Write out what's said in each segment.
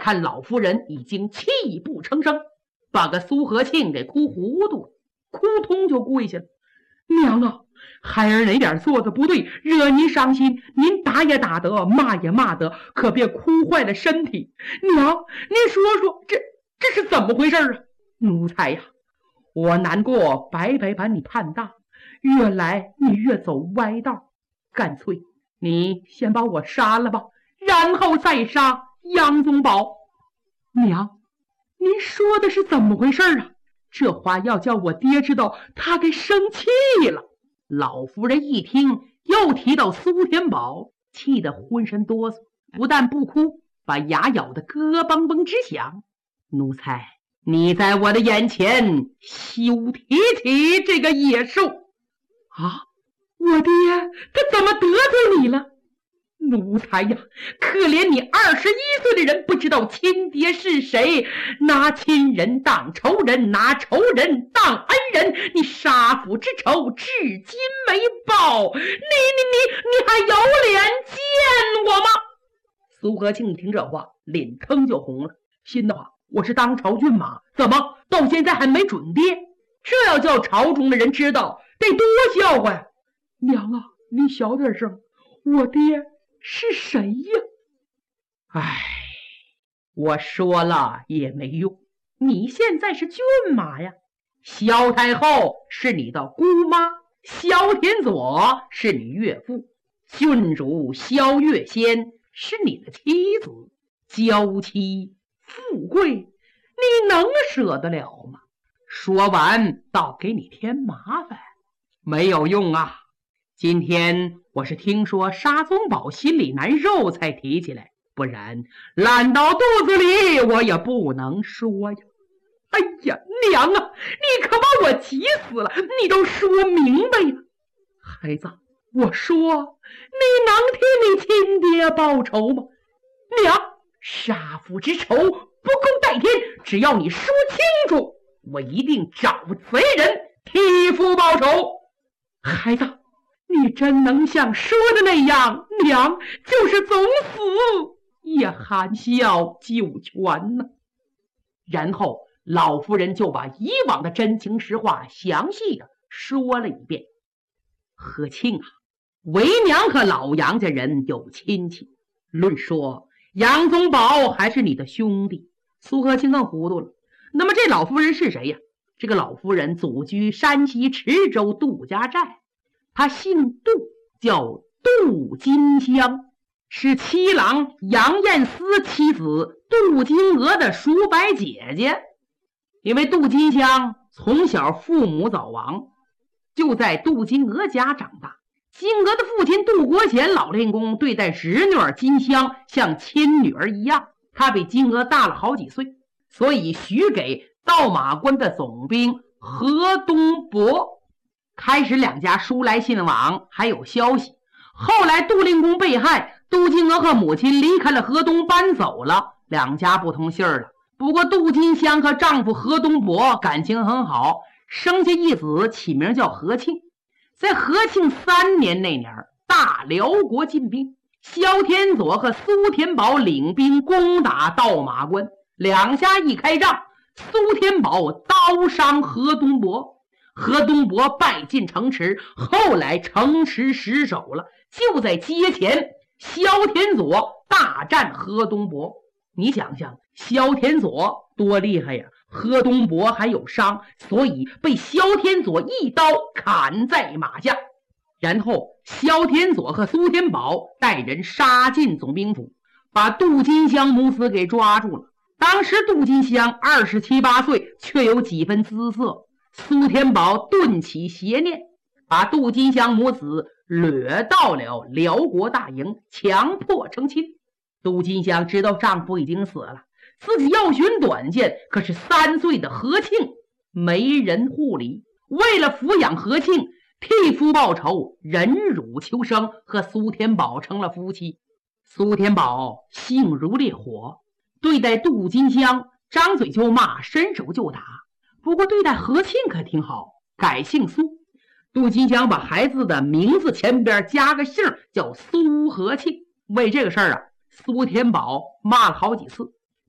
看老夫人已经泣不成声，把个苏和庆给哭糊涂了，扑通就跪下了。娘啊，孩儿哪点做的不对，惹您伤心，您打也打得，骂也骂得，可别哭坏了身体。娘，您说说，这是怎么回事啊？奴才呀，我难过白白把你盼大，越来你越走歪道，干脆你先把我杀了吧，然后再杀杨宗保。娘，您说的是怎么回事啊？这话要叫我爹知道，他该生气了。老夫人一听又提到苏天宝，气得浑身哆嗦，不但不哭，把牙咬得咯嘣嘣直响。奴才，你在我的眼前休提起这个野兽啊！我爹他怎么得罪你了？奴才呀，可怜你21岁的人不知道亲爹是谁，拿亲人当仇人，拿仇人当恩人，你杀父之仇至今没报，你还有脸见我吗？苏和庆听这话，脸腾就红了，心的话，我是当朝骏马，怎么到现在还没准爹？这要叫朝中的人知道，得多笑话呀！娘啊，你小点声，我爹是谁呀？唉，我说了也没用，你现在是骏马呀。萧太后是你的姑妈，萧天佐是你岳父，郡主萧月仙是你的妻子，娇妻富贵，你能舍得了吗？说完倒给你添麻烦，没有用啊。今天我是听说沙宗保心里难受才提起来，不然烂到肚子里我也不能说呀。哎呀，娘啊，你可把我急死了，你都说明白呀。孩子，我说你能替你亲爹报仇吗？娘，杀父之仇不共戴天，只要你说清楚，我一定找贼人替父报仇。孩子，你真能像说的那样，娘就是总死也含笑九泉呢。然后老夫人就把以往的真情实话详细的说了一遍。和庆啊，为娘和老杨家人有亲戚，论说杨宗保还是你的兄弟。苏和庆更糊涂了，那么这老夫人是谁呀？这个老夫人祖居山西池州杜家寨，她姓杜，叫杜金香，是七郎杨彦思妻子杜金娥的叔伯姐姐。因为杜金香从小父母早亡，就在杜金娥家长大。金娥的父亲杜国贤老练公对待侄女儿金香像亲女儿一样，他比金娥大了好几岁，所以许给道马关的总兵何东伯。开始两家书来信往，还有消息。后来杜令公被害，杜金娥和母亲离开了河东搬走了，两家不通信了。不过杜金香和丈夫何东伯感情很好，生下一子，起名叫和庆。在和庆3年那年，大辽国进兵，萧天佐和苏天宝领兵攻打道马关，两下一开仗，苏天宝刀伤何东伯，何东伯败进城池，后来城池失守了，就在街前，萧天佐大战何东伯。你想想，萧天佐多厉害呀，何东伯还有伤，所以被萧天佐一刀砍在马下。然后萧天佐和苏天宝带人杀进总兵府，把杜金香母子给抓住了。当时杜金香27、28岁，却有几分姿色。苏天宝顿起邪念，把杜金香母子掠到了辽国大营，强迫成亲。杜金香知道丈夫已经死了，自己要寻短见，可是3岁的和庆没人护理，为了抚养和庆，替夫报仇，忍辱求生，和苏天宝成了夫妻。苏天宝性如烈火，对待杜金香张嘴就骂，伸手就打。不过对待和庆可挺好，改姓苏。杜金香把孩子的名字前边加个姓，叫苏和庆。为这个事儿啊，苏天宝骂了好几次，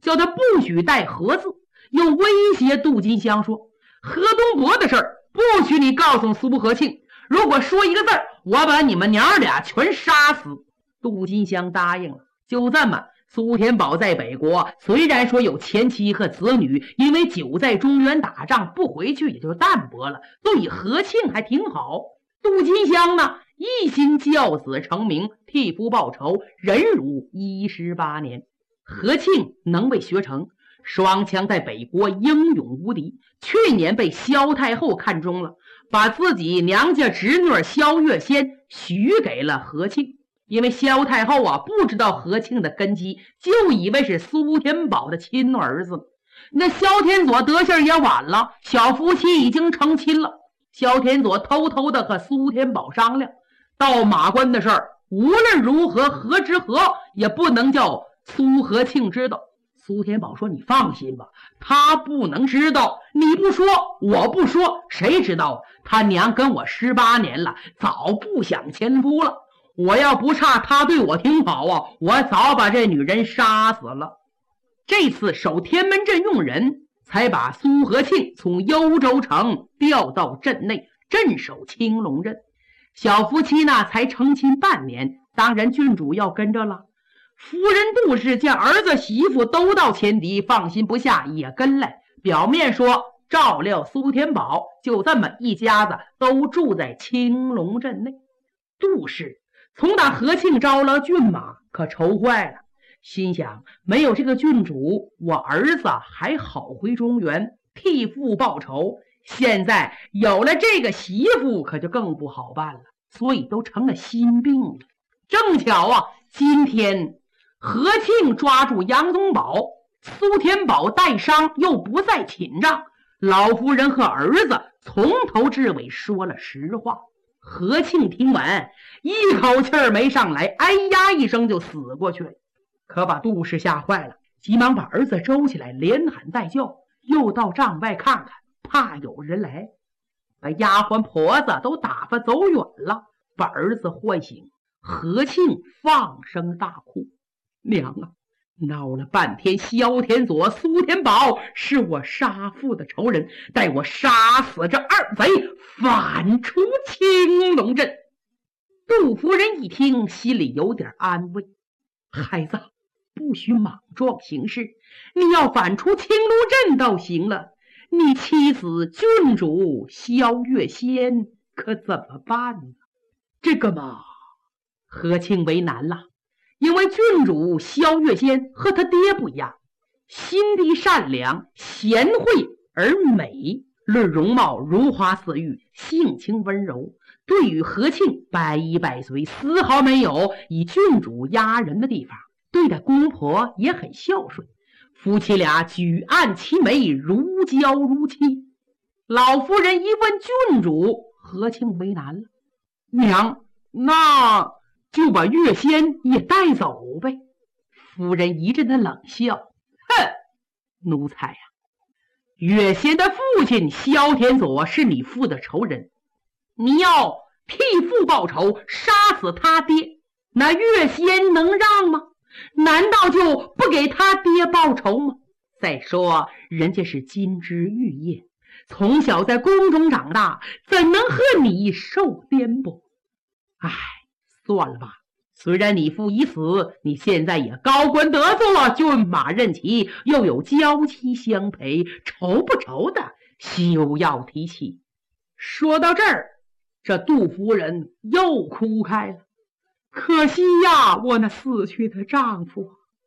叫他不许带何字，又威胁杜金香说，何东伯的事儿不许你告诉苏和庆，如果说一个字儿，我把你们娘俩全杀死。杜金香答应了。就这么，苏天宝在北国虽然说有前妻和子女，因为久在中原打仗不回去也就淡薄了，对何庆还挺好。杜金香呢，一心教子成名，替夫报仇，忍辱18年。何庆能为学成，双枪在北国英勇无敌，去年被萧太后看中了，把自己娘家侄女萧月仙许给了何庆。因为萧太后不知道何庆的根基，就以为是苏天宝的亲儿子。那萧天佐得信也晚了，小夫妻已经成亲了。萧天佐偷偷的和苏天宝商量，到马关的事儿无论如何何之何也不能叫苏和庆知道。苏天宝说，你放心吧，他不能知道，你不说我不说，谁知道？他娘跟我18年了，早不想前夫了。我要不差他对我挺好我早把这女人杀死了。这次守天门镇用人，才把苏和庆从幽州城调到镇内镇守青龙镇。小夫妻呢才成亲半年，当然郡主要跟着了。夫人杜氏见儿子媳妇都到前敌，放心不下，也跟来，表面说照料苏天宝，就这么一家子都住在青龙镇内。杜氏从打何庆招了骏马，可愁坏了，心想没有这个郡主，我儿子还好回中原替父报仇，现在有了这个媳妇，可就更不好办了，所以都成了心病了。正巧今天何庆抓住杨宗保，苏天宝带伤又不在寝帐，老夫人和儿子从头至尾说了实话。何庆听完，一口气儿没上来，哎呀一声就死过去了，可把杜氏吓坏了，急忙把儿子周起来，连喊带叫，又到帐外看看，怕有人来，把丫鬟婆子都打发走远了，把儿子唤醒。何庆放声大哭，娘闹了半天，萧天佐、苏天宝是我杀父的仇人，待我杀死这二贼，反出青龙镇。杜夫人一听，心里有点安慰，孩子不许莽撞行事，你要反出青龙镇倒行了，你妻子郡主萧月仙可怎么办呢？这个嘛，何庆为难了，因为郡主萧月仙和他爹不一样，心地善良，贤惠而美，论容貌如花似玉，性情温柔，对与何庆百依百随，丝毫没有以郡主压人的地方，对待公婆也很孝顺，夫妻俩举案齐眉，如胶如漆。老夫人一问郡主，何庆为难了，娘，那就把月仙也带走呗。夫人一阵的冷笑，哼，奴才月仙的父亲萧天佐是你父的仇人，你要替父报仇，杀死他爹，那月仙能让吗？难道就不给他爹报仇吗？再说人家是金枝玉叶，从小在宫中长大，怎能和你受颠簸？唉，算了吧，虽然你父已死，你现在也高官得坐，骏马任骑，又有娇妻相陪，愁不愁的休要提起。说到这儿，这杜夫人又哭开了，可惜呀，我那死去的丈夫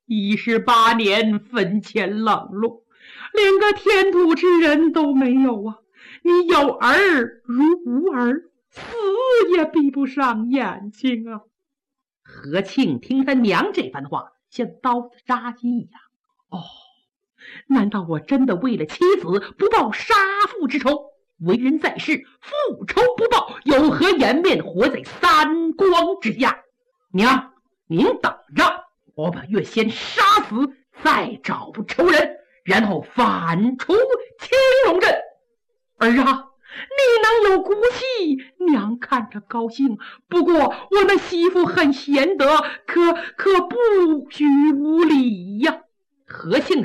18年坟前冷落，连个天土之人都没有啊！你有儿如无儿，死也闭不上眼睛啊！何庆听他娘这番话，像刀子扎心一样。哦，难道我真的为了妻子不报杀父之仇？为人在世，复仇不报，有何颜面活在三光之下？娘，您等着，我把月仙杀死，再找仇人，然后反出青龙镇。儿啊，你能有骨气，娘看着高兴。不过我那媳妇很贤德，可不许无礼呀。何庆